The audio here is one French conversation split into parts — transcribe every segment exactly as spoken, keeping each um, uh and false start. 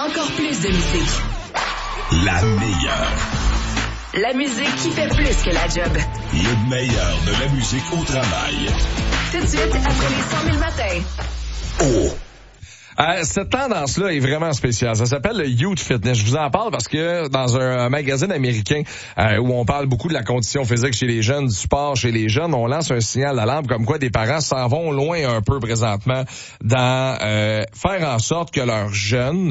encore plus de musique. La meilleure. La musique qui fait plus que la job. Le meilleur de la musique au travail. Tout de suite, après les cent mille matins. Oh! Euh, cette tendance-là est vraiment spéciale. Ça s'appelle le Youth Fitness. Je vous en parle parce que dans un magazine américain euh, où on parle beaucoup de la condition physique chez les jeunes, du sport chez les jeunes, on lance un signal d'alarme comme quoi des parents s'en vont loin un peu présentement dans euh, faire en sorte que leurs jeunes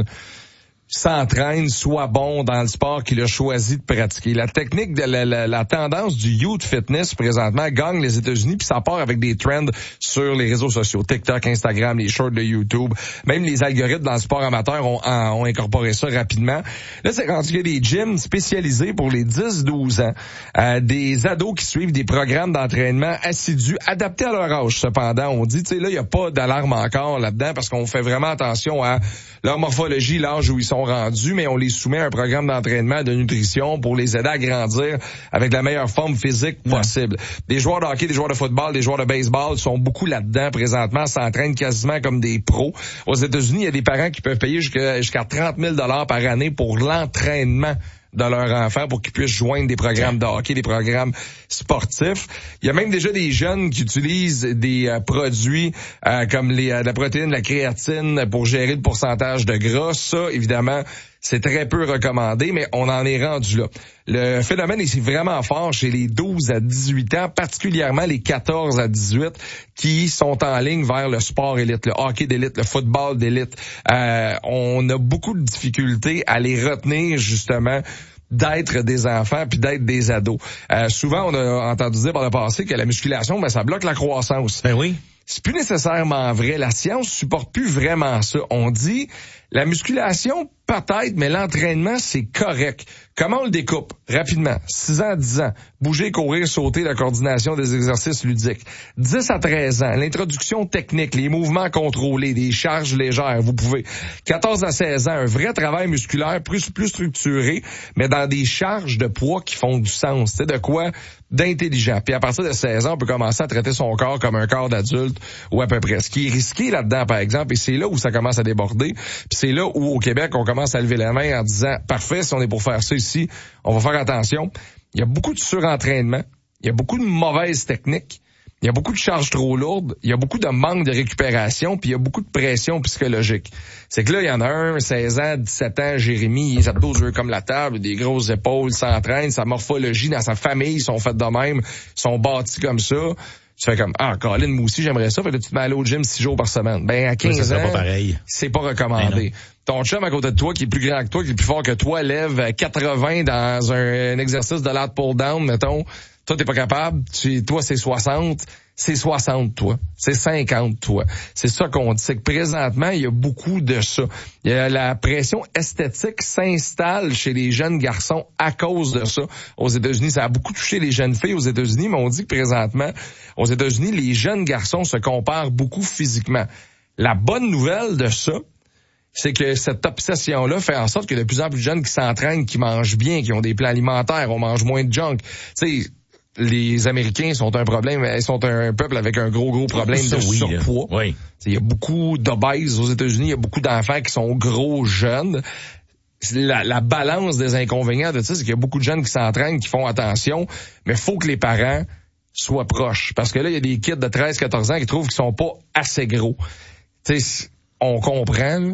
s'entraîne, soit bon dans le sport qu'il a choisi de pratiquer. La technique de la, la, la tendance du youth fitness présentement gagne les États-Unis, puis ça part avec des trends sur les réseaux sociaux, TikTok, Instagram, les shorts de YouTube. Même les algorithmes dans le sport amateur ont, ont incorporé ça rapidement. Là, c'est rendu qu'il y a des gyms spécialisés pour les dix douze ans, euh, des ados qui suivent des programmes d'entraînement assidus, adaptés à leur âge. Cependant, on dit, tu sais, là, il n'y a pas d'alarme encore là-dedans parce qu'on fait vraiment attention à leur morphologie, l'âge où ils sont rendus, mais on les soumet à un programme d'entraînement de nutrition pour les aider à grandir avec la meilleure forme physique possible. Ouais. Des joueurs de hockey, des joueurs de football, des joueurs de baseball sont beaucoup là-dedans présentement, s'entraînent quasiment comme des pros. Aux États-Unis, il y a des parents qui peuvent payer jusqu'à, jusqu'à trente mille dollars par année pour l'entraînement de leur enfant pour qu'ils puissent joindre des programmes de hockey, des programmes sportifs. Il y a même déjà des jeunes qui utilisent des euh, produits euh, comme les, euh, la protéine, la créatine pour gérer le pourcentage de gras. Ça, évidemment, c'est très peu recommandé, mais on en est rendu là. Le phénomène est vraiment fort chez les douze à dix-huit ans, particulièrement les quatorze à dix-huit, qui sont en ligne vers le sport élite, le hockey d'élite, le football d'élite. Euh, on a beaucoup de difficultés à les retenir, justement, d'être des enfants puis d'être des ados. Euh, souvent, on a entendu dire par le passé que la musculation, ben, ça bloque la croissance. Ben oui. C'est plus nécessairement vrai. La science supporte plus vraiment ça. On dit, la musculation, peut-être, mais l'entraînement, c'est correct. Comment on le découpe? Rapidement. six ans à dix ans. Bouger, courir, sauter, la coordination des exercices ludiques. dix à treize ans. L'introduction technique, les mouvements contrôlés, des charges légères. Vous pouvez. quatorze à seize ans. Un vrai travail musculaire plus, plus structuré, mais dans des charges de poids qui font du sens. C'est de quoi? D'intelligent. Puis à partir de seize ans, on peut commencer à traiter son corps comme un corps d'adulte ou à peu près. Ce qui est risqué là-dedans, par exemple, et c'est là où ça commence à déborder, puis c'est là où, au Québec, on commence à lever la main en disant, parfait, si on est pour faire ça ici, on va faire attention. Il y a beaucoup de surentraînement, il y a beaucoup de mauvaises techniques, il y a beaucoup de charges trop lourdes, il y a beaucoup de manque de récupération, puis il y a beaucoup de pression psychologique. C'est que là, il y en a un, seize ans, dix-sept ans, Jérémy, il est abdos comme la table, des grosses épaules, s'entraîne, sa morphologie dans sa famille, ils sont faits de même, ils sont bâtis comme ça. Tu fais comme, ah, Colin, moi aussi, j'aimerais ça. Fait que tu te mets à aller au gym six jours par semaine. Ben, à quinze ans, pas pareil. c'est pas recommandé. Ton chum à côté de toi, qui est plus grand que toi, qui est plus fort que toi, lève quatre-vingts dans un, un exercice de lat pull-down, mettons. Toi, t'es pas capable. Tu, toi, c'est soixante. C'est soixante, toi. C'est cinquante, toi. C'est ça qu'on dit. C'est que présentement, il y a beaucoup de ça. Il y a la pression esthétique s'installe chez les jeunes garçons à cause de ça. Aux États-Unis, ça a beaucoup touché les jeunes filles aux États-Unis, mais on dit que présentement, aux États-Unis, les jeunes garçons se comparent beaucoup physiquement. La bonne nouvelle de ça, c'est que cette obsession-là fait en sorte que de plus en plus de jeunes qui s'entraînent, qui mangent bien, qui ont des plans alimentaires, on mange moins de junk. Tu sais, les Américains sont un problème, ils sont un peuple avec un gros, gros problème ça, de oui, surpoids. Oui. Il y a beaucoup d'obèses aux États-Unis, il y a beaucoup d'enfants qui sont gros jeunes. La, la balance des inconvénients de ça, c'est qu'il y a beaucoup de jeunes qui s'entraînent, qui font attention, mais il faut que les parents soient proches. Parce que là, il y a des kids de treize quatorze ans qui trouvent qu'ils sont pas assez gros. Tu sais, on comprend,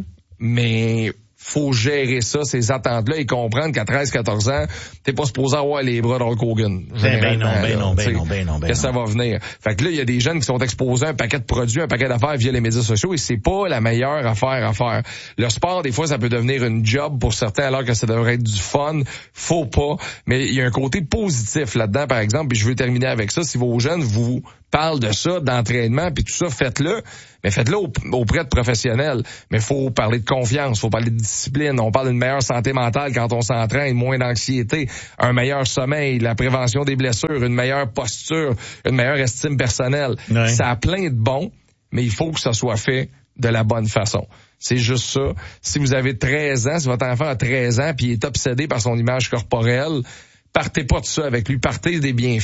mais faut gérer ça, ces attentes-là, et comprendre qu'à treize quatorze ans, t'es pas supposé avoir les bras dans le Hogan. Ben, ben non, ben non, ben non, ben non, ben que ça va venir. Fait que là, il y a des jeunes qui sont exposés à un paquet de produits, un paquet d'affaires via les médias sociaux, et c'est pas la meilleure affaire à faire. Le sport, des fois, ça peut devenir une job pour certains, alors que ça devrait être du fun. Faut pas. Mais il y a un côté positif là-dedans, par exemple, et je veux terminer avec ça. Si vos jeunes vous parlent de ça, d'entraînement, puis tout ça, faites-le. Mais faites-le auprès de professionnels. Mais faut parler de confiance, faut parler de discipline. On parle d'une meilleure santé mentale quand on s'entraîne, moins d'anxiété, un meilleur sommeil, la prévention des blessures, une meilleure posture, une meilleure estime personnelle. Ouais. Ça a plein de bons, mais il faut que ça soit fait de la bonne façon. C'est juste ça. Si vous avez treize ans, si votre enfant a treize ans puis il est obsédé par son image corporelle, partez pas de ça avec lui, partez des bienfaits.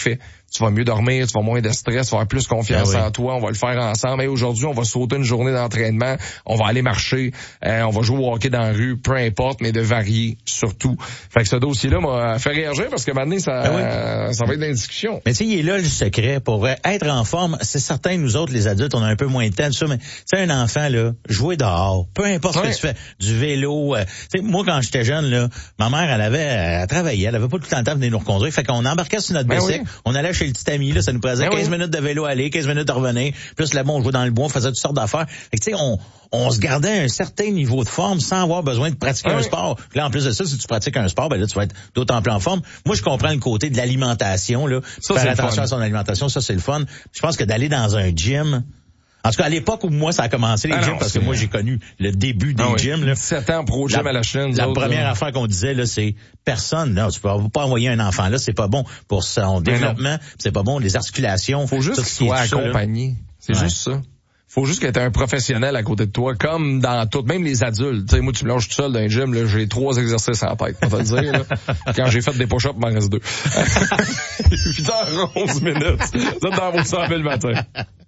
tu vas mieux dormir, tu vas moins de stress, tu vas avoir plus confiance ben oui. en toi, on va le faire ensemble. Et aujourd'hui, on va sauter une journée d'entraînement, on va aller marcher, euh, on va jouer au hockey dans la rue, peu importe, mais de varier surtout. Fait que ce dossier-là m'a fait réagir parce que maintenant, ça, ben oui. euh, ça va être dans la discussion. Mais tu sais, il est là le secret pour être en forme. C'est certain, nous autres, les adultes, on a un peu moins de temps de ça, mais tu sais, un enfant, là, jouer dehors, peu importe ouais. ce que tu fais, du vélo. Euh, tu sais, moi, quand j'étais jeune, là, ma mère, elle avait, elle travaillait, elle avait pas tout le temps de venir nous reconduire. Fait qu'on embarquait sur notre ben bicycle, oui. on allait chez le petit ami, là, ça nous prenait ben quinze oui. minutes de vélo aller, quinze minutes de revenir. Plus là-bas, on jouait dans le bois, on faisait toutes sortes d'affaires. Fait que tu sais, on, on se gardait un certain niveau de forme sans avoir besoin de pratiquer ben un oui. sport. Puis là, en plus de ça, si tu pratiques un sport, ben là, tu vas être d'autant plus en forme. Moi, je comprends le côté de l'alimentation, là. Ça, faire c'est attention à son alimentation, ça, c'est le fun. Je pense que d'aller dans un gym, en tout cas, à l'époque où moi, ça a commencé, les ah gyms, non, parce que c'est... moi, j'ai connu le début des ah oui. gyms, là. dix-sept ans pro gym la, à la chaîne. La autres, première là. affaire qu'on disait, là, c'est personne, non, tu peux pas envoyer un enfant là, c'est pas bon pour son Mais développement, c'est pas bon, les articulations. Faut juste tout qu'il ce qui est soit tout ça, accompagné. C'est Ouais. juste ça. Faut juste que t'aies un professionnel à côté de toi, comme dans tout, même les adultes. Tu sais, moi, tu me lâches tout seul dans un gym, là, j'ai trois exercices en tête, on va te dire, là. Quand j'ai fait des push-ups, il m'en reste deux. huit heures onze minutes. Vous êtes dans vos cent mille le matin.